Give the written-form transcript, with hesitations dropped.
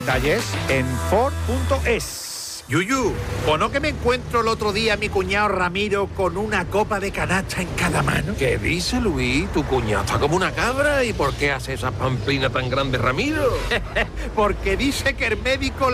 Detalles en Ford.es. Yuyu, ¿o no que me encuentro el otro día a mi cuñado Ramiro con una copa de canasta en cada mano? ¿Qué dice Luis? Tu cuñado está como una cabra. ¿Y por qué hace esa pamplina tan grande, Ramiro? Porque dice que el médico